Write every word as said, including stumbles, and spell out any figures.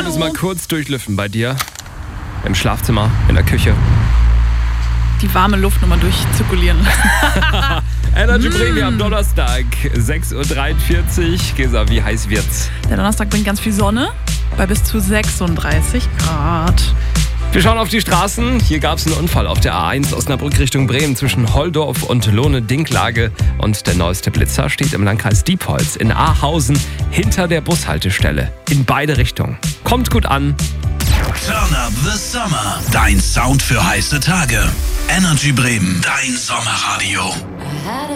wollte es mal kurz durchlüften bei dir. Im Schlafzimmer, in der Küche. Die warme Luft nochmal durchzirkulieren lassen. Energy Bremen am Donnerstag, sechs Uhr dreiundvierzig. Gesa, wie heiß wird's? Der Donnerstag bringt ganz viel Sonne bei bis zu sechsunddreißig Grad. Wir schauen auf die Straßen. Hier gab es einen Unfall auf der A eins Osnabrück Richtung Bremen zwischen Holdorf und Lohne-Dinklage. Und der neueste Blitzer steht im Landkreis Diepholz in Ahausen hinter der Bushaltestelle. In beide Richtungen. Kommt gut an. Turn up the summer. Dein Sound für heiße Tage. Energy Bremen, dein Sommerradio.